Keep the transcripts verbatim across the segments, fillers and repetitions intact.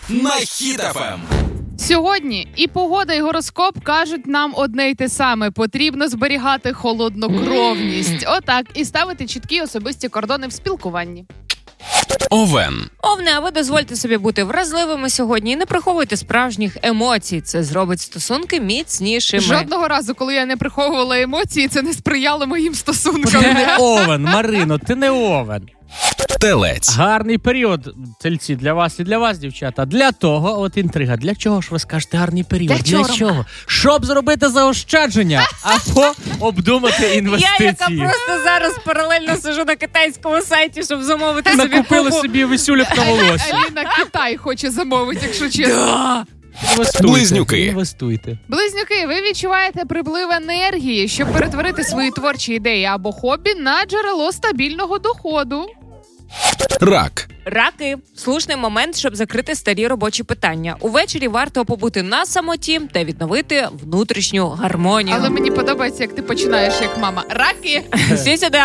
на Хіт еф ем. Сьогодні і погода, і гороскоп кажуть нам одне й те саме. Потрібно зберігати холоднокровність. Отак. І ставити чіткі особисті кордони в спілкуванні. Овен. Овне, а ви дозвольте собі бути вразливими сьогодні і не приховуйте справжніх емоцій. Це зробить стосунки міцнішими. Жодного разу, коли я не приховувала емоції, це не сприяло моїм стосункам. Ти не овен, Марино, ти не овен. Телець. Гарний період, тельці, для вас і для вас, дівчата. Для того, от інтрига, для чого ж ви скажете гарний період? Для Для, чого? чого? Щоб зробити заощадження, або обдумати інвестиції. Я, яка просто зараз паралельно сижу на китайському сайті, щоб замовити собі Накупили купу. собі весюлік на волосся. Аліна Китай хоче замовити, якщо чесно. Інвестуйте, Близнюки. Інвестуйте. Близнюки, ви відчуваєте приплив енергії, щоб перетворити свої творчі ідеї або хобі на джерело стабільного доходу. Рак. Раки – слушний момент, щоб закрити старі робочі питання. Увечері варто побути на самоті та відновити внутрішню гармонію. Але мені подобається, як ти починаєш як мама. Раки! Всі сюди.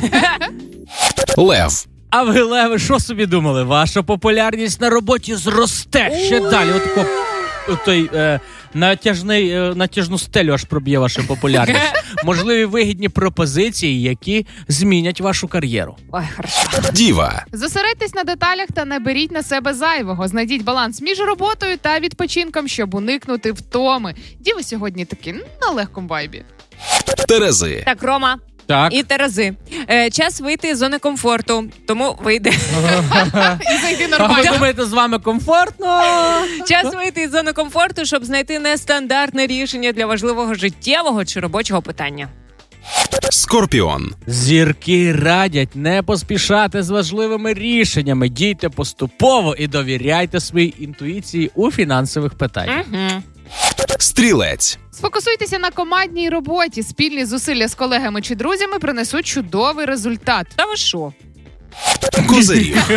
Лев. А ви, леви, що собі думали? Ваша популярність на роботі зросте ще далі. Отако, отой, е, натяжний, е, натяжну стелю аж проб'є ваша популярність. Можливі вигідні пропозиції, які змінять вашу кар'єру. Ой, хорошо. Діва. Зосередьтесь на деталях та не беріть на себе зайвого. Знайдіть баланс між роботою та відпочинком, щоб уникнути втоми. Діви сьогодні такі на легкому вайбі. Терези. Так, Рома. Так. І Терези. Е, час вийти з зони комфорту, тому вийде. І зайди А ви нормально. думаєте, з вами комфортно? Час вийти з зони комфорту, щоб знайти нестандартне рішення для важливого життєвого чи робочого питання. Скорпіон. Зірки радять не поспішати з важливими рішеннями. Дійте поступово і довіряйте своїй інтуїції у фінансових питаннях. Угу. Стрілець. Сфокусуйтеся на командній роботі. Спільні зусилля з колегами чи друзями принесуть чудовий результат. Та ви що? Козиріг.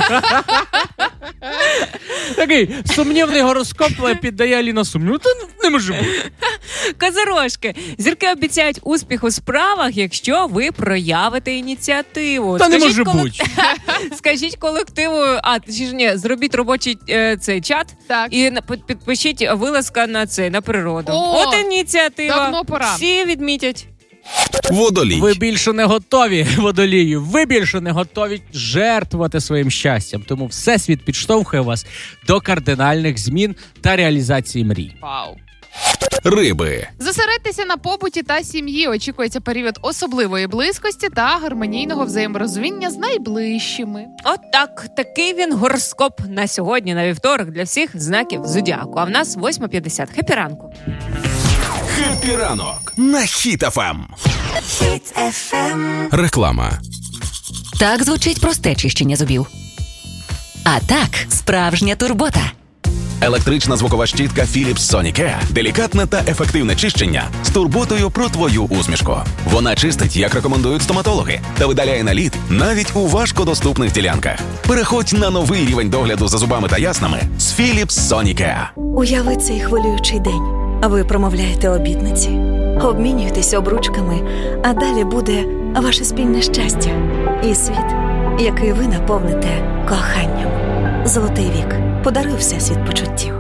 Такий сумнівний гороскоп піддає Аліна сумніву. Та не може бути. Козирожки. Зірки обіцяють успіх у справах, якщо ви проявите ініціативу. Та не Скажіть може колек- бути. Скажіть колективу, а чи ж ні, зробіть робочий е, цей чат Так. і на- під- підпишіть вилазка на цей, на природу. О, От ініціатива. давно пора. Всі відмітять. Водолій. Ви більше не готові, водолію, ви більше не готові жертвувати своїм щастям. Тому Всесвіт підштовхує вас до кардинальних змін та реалізації мрій. Вау. Риби. Зосередьтеся на побуті та сім'ї. Очікується період особливої близькості та гармонійного взаєморозуміння з найближчими. От так, такий він гороскоп на сьогодні, на вівторок, для всіх знаків зодіаку. А в нас восьма п'ятдесят. Хеппі ранку. Хеппі ранок на Хіт еф ем. Хіт еф ем. Реклама. Так звучить просте чищення зубів. А так, справжня турбота. Електрична звукова щітка Philips Sonicare. Делікатне та ефективне чищення з турботою про твою усмішку. Вона чистить, як рекомендують стоматологи, та видаляє наліт навіть у важкодоступних ділянках. Переходь на новий рівень догляду за зубами та яснами з Philips Sonicare. Уяви цей хвилюючий день. Ви промовляєте обітниці, обмінюєтесь обручками, а далі буде ваше спільне щастя і світ, який ви наповните коханням. Золотий вік. Подаруй Всесвіт почуттів.